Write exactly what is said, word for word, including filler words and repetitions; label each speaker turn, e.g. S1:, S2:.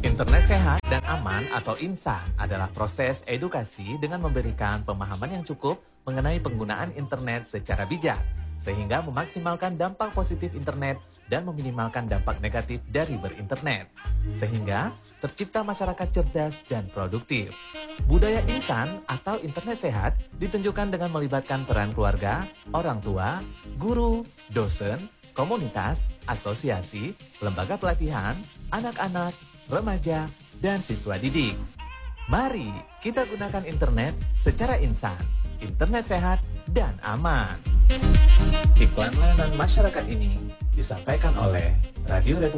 S1: Internet sehat dan aman atau INSAN adalah proses edukasi dengan memberikan pemahaman yang cukup mengenai penggunaan internet secara bijak, sehingga memaksimalkan dampak positif internet dan meminimalkan dampak negatif dari berinternet, sehingga tercipta masyarakat cerdas dan produktif. Budaya INSAN atau internet sehat ditunjukkan dengan melibatkan peran keluarga, orang tua, guru, dosen, komunitas, asosiasi, lembaga pelatihan, anak-anak, remaja, dan siswa didik. Mari kita gunakan internet secara INSAN, internet sehat dan aman. Iklan layanan masyarakat ini disampaikan oleh Radio Republik